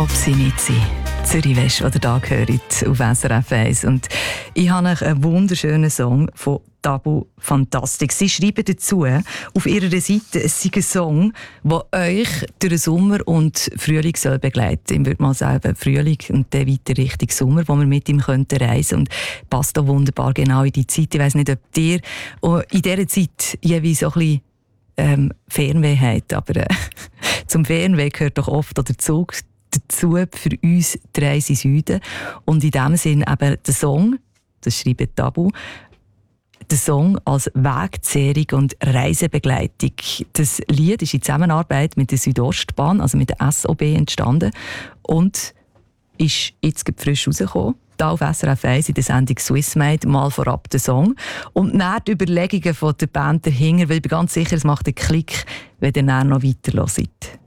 ob sie nicht sind. Zürich West, den ihr hier hört, auf SRF 1. Und ich habe einen wunderschönen Song von Tabu Fantastic. Sie schreiben dazu auf ihrer Seite, es sei ein Song, der euch durch den Sommer und Frühling soll begleiten. Ich würde mal sagen, Frühling und dann weiter Richtung Sommer, wo wir mit ihm reisen könnten. Und passt auch wunderbar genau in die Zeit. Ich weiss nicht, ob ihr in dieser Zeit jeweils so ein bisschen Fernweh habt. Aber zum Fernweh gehört doch oft der Zug dazu, für uns die Reise in Süden. Und in diesem Sinn eben der Song, das schreibt Tabu, der Song als Wegzehrung und Reisebegleitung. Das Lied ist in Zusammenarbeit mit der Südostbahn, also mit der SOB, entstanden und ist jetzt frisch rausgekommen. Hier auf SRF 1 in der Sendung «Swissmade» mal vorab der Song. Und dann die Überlegungen von der Band dahinter, weil ich bin ganz sicher, es macht einen Klick, wenn ihr dann noch weiter hört.